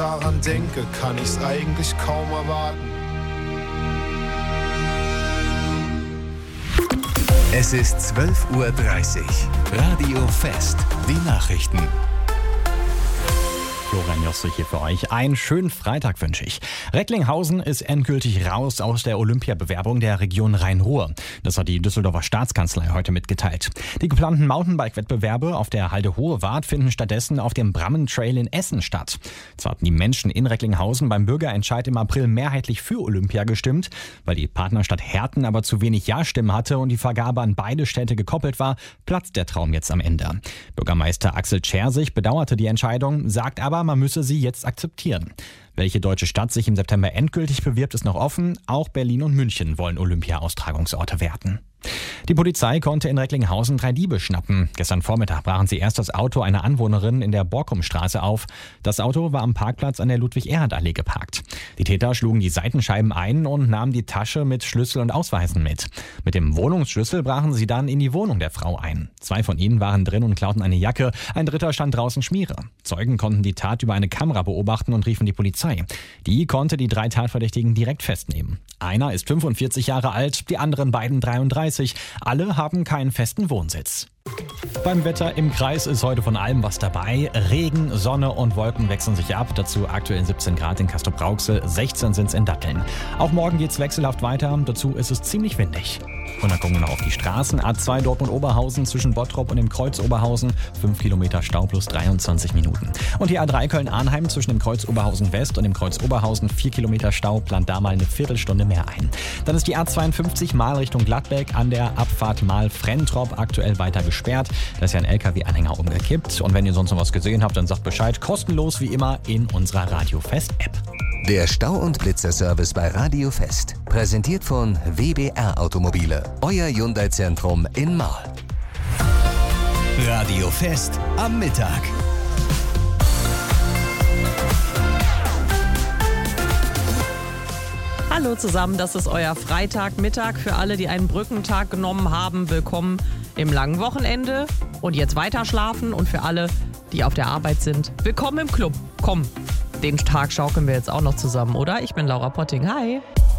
daran denke, kann ich's eigentlich kaum erwarten. Es ist 12:30 Uhr. Radio Fest. Die Nachrichten. Florian Josse hier für euch. Einen schönen Freitag wünsche ich. Recklinghausen ist endgültig raus aus der Olympiabewerbung der Region Rhein-Ruhr. Das hat die Düsseldorfer Staatskanzlei heute mitgeteilt. Die geplanten Mountainbike-Wettbewerbe auf der Halde Hohe Wart finden stattdessen auf dem Brammen-Trail in Essen statt. Zwar hatten die Menschen in Recklinghausen beim Bürgerentscheid im April mehrheitlich für Olympia gestimmt, weil die Partnerstadt Herten aber zu wenig Ja-Stimmen hatte und die Vergabe an beide Städte gekoppelt war, platzt der Traum jetzt am Ende. Bürgermeister Axel Czersich bedauerte die Entscheidung, sagt aber, man müsse sie jetzt akzeptieren. Welche deutsche Stadt sich im September endgültig bewirbt, ist noch offen. Auch Berlin und München wollen Olympia-Austragungsorte werden. Die Polizei konnte in Recklinghausen 3 Diebe schnappen. Gestern Vormittag brachen sie erst das Auto einer Anwohnerin in der Borkumstraße auf. Das Auto war am Parkplatz an der Ludwig-Erhard-Allee geparkt. Die Täter schlugen die Seitenscheiben ein und nahmen die Tasche mit Schlüssel und Ausweisen mit. Mit dem Wohnungsschlüssel brachen sie dann in die Wohnung der Frau ein. 2 von ihnen waren drin und klauten eine Jacke, ein dritter stand draußen Schmiere. Zeugen konnten die Tat über eine Kamera beobachten und riefen die Polizei. Die konnte die 3 Tatverdächtigen direkt festnehmen. Einer ist 45 Jahre alt, die anderen beiden 33. Alle haben keinen festen Wohnsitz. Beim Wetter im Kreis ist heute von allem was dabei. Regen, Sonne und Wolken wechseln sich ab. Dazu aktuell 17 Grad in Castrop-Rauxel, 16 sind's in Datteln. Auch morgen geht's wechselhaft weiter. Dazu ist es ziemlich windig. Und dann gucken wir noch auf die Straßen. A2 Dortmund-Oberhausen zwischen Bottrop und dem Kreuz Oberhausen. 5 Kilometer Stau plus 23 Minuten. Und die A3 Köln-Arnheim zwischen dem Kreuz Oberhausen West und dem Kreuz Oberhausen. 4 Kilometer Stau, plant da mal eine Viertelstunde mehr ein. Dann ist die A52 mal Richtung Gladbeck an der Abfahrt mal Frentrop aktuell weiter gesperrt. Da ist ja ein LKW-Anhänger umgekippt. Und wenn ihr sonst noch was gesehen habt, dann sagt Bescheid. Kostenlos wie immer in unserer Radio Fest-App. Der Stau- und Blitzer-Service bei Radio Fest. Präsentiert von WBR Automobile. Euer Hyundai-Zentrum in Marl. Radio Fest am Mittag. Hallo zusammen, das ist euer Freitagmittag. Für alle, die einen Brückentag genommen haben, willkommen im langen Wochenende und jetzt weiter schlafen. Und für alle, die auf der Arbeit sind, willkommen im Club. Komm, den Tag schaukeln wir jetzt auch noch zusammen, oder? Ich bin Laura Potting. Hi.